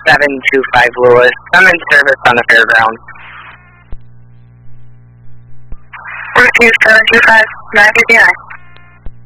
725 Lewis. I'm in service on the fairgrounds. Repeat 725, 959.